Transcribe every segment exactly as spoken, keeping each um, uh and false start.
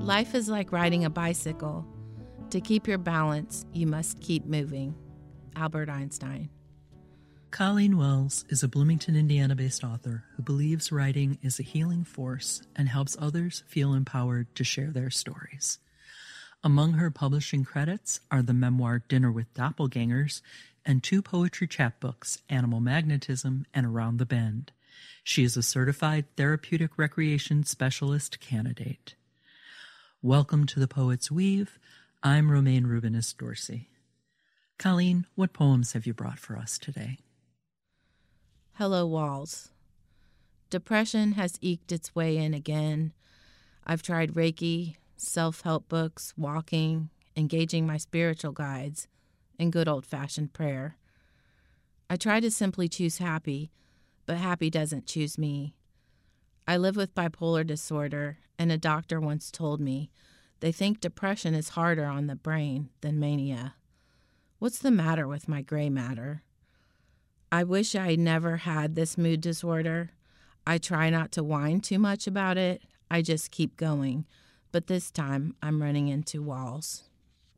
Life is like riding a bicycle. To keep your balance, you must keep moving. Albert Einstein. Colleen Wells is a Bloomington, Indiana-based author who believes writing is a healing force and helps others feel empowered to share their stories. Among her publishing credits are the memoir Dinner with Doppelgangers and two poetry chapbooks, Animal Magnetism and Around the Bend. She is a certified therapeutic recreation specialist candidate. Welcome to the Poet's Weave. I'm Romaine Rubinis Dorsey. Colleen, what poems have you brought for us today? Hello, Walls. Depression has eked its way in again. I've tried Reiki, self-help books, walking, engaging my spiritual guides, and good old-fashioned prayer. I try to simply choose happy, but happy doesn't choose me. I live with bipolar disorder, and a doctor once told me they think depression is harder on the brain than mania. What's the matter with my gray matter? I wish I never had this mood disorder. I try not to whine too much about it. I just keep going. But this time, I'm running into walls.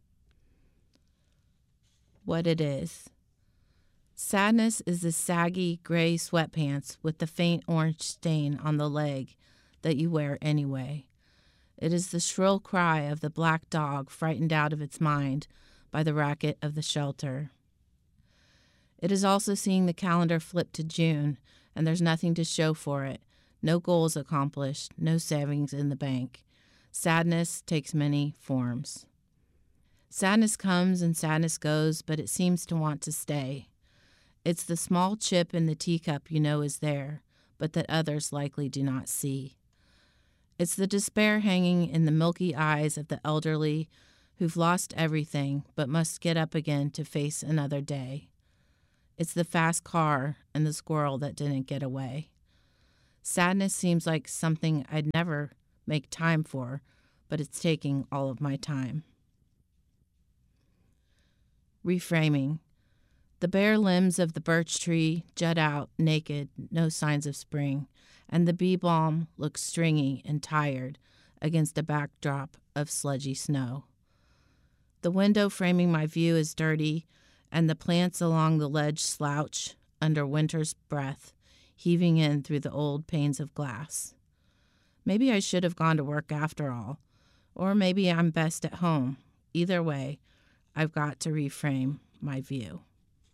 What it is. Sadness is the saggy gray sweatpants with the faint orange stain on the leg that you wear anyway. It is the shrill cry of the black dog frightened out of its mind by the racket of the shelter. It is also seeing the calendar flip to June, and there's nothing to show for it. No goals accomplished, no savings in the bank. Sadness takes many forms. Sadness comes and sadness goes, but it seems to want to stay. It's the small chip in the teacup you know is there, but that others likely do not see. It's the despair hanging in the milky eyes of the elderly who've lost everything but must get up again to face another day. It's the fast car and the squirrel that didn't get away. Sadness seems like something I'd never make time for, but it's taking all of my time. Reframing. The bare limbs of the birch tree jut out naked, no signs of spring, and the bee balm looks stringy and tired against a backdrop of sludgy snow. The window framing my view is dirty, and the plants along the ledge slouch under winter's breath, heaving in through the old panes of glass. Maybe I should have gone to work after all, or maybe I'm best at home. Either way, I've got to reframe my view.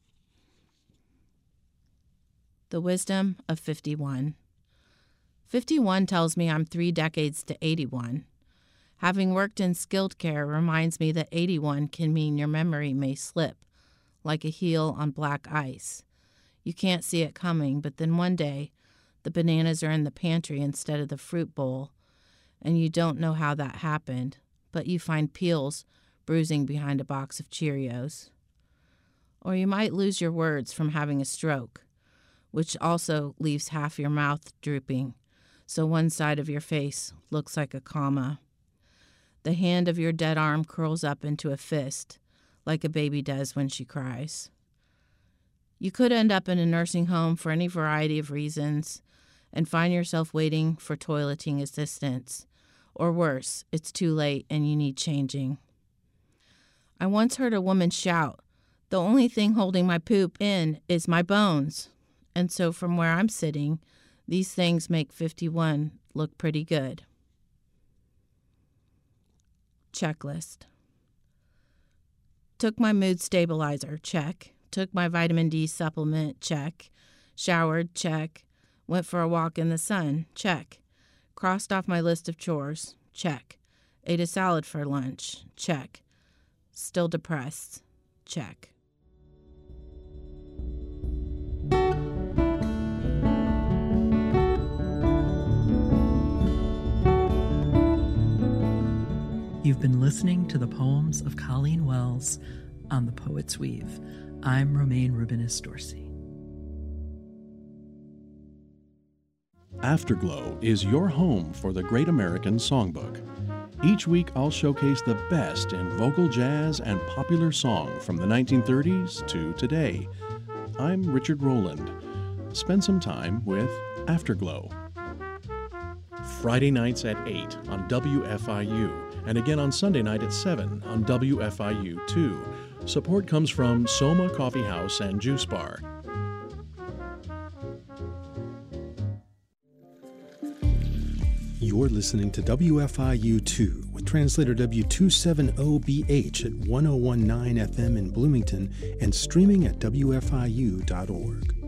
The wisdom of fifty-one. fifty-one tells me I'm three decades to eighty-one. Having worked in skilled care reminds me that eighty-one can mean your memory may slip, like a heel on black ice. You can't see it coming, but then one day, the bananas are in the pantry instead of the fruit bowl, and you don't know how that happened, but you find peels bruising behind a box of Cheerios. Or you might lose your words from having a stroke, which also leaves half your mouth drooping, so one side of your face looks like a comma. The hand of your dead arm curls up into a fist, like a baby does when she cries. You could end up in a nursing home for any variety of reasons and find yourself waiting for toileting assistance. Or worse, it's too late and you need changing. I once heard a woman shout, "The only thing holding my poop in is my bones." And so from where I'm sitting, these things make fifty-one look pretty good. Checklist. Took my mood stabilizer, check. Took my vitamin D supplement, check. Showered, check. Went for a walk in the sun, check. Crossed off my list of chores, check. Ate a salad for lunch, check. Still depressed, check. You've been listening to the poems of Colleen Wells on The Poet's Weave. I'm Romaine Rubinis Dorsey. Afterglow is your home for the Great American Songbook. Each week I'll showcase the best in vocal jazz and popular song from the nineteen thirties to today. I'm Richard Rowland. Spend some time with Afterglow. Friday nights at eight on W F I U. and again on Sunday night at seven on W F I U two. Support comes from Soma Coffee House and Juice Bar. You're listening to W F I U two with translator W two seventy B H at ten nineteen F M in Bloomington and streaming at W F I U dot org.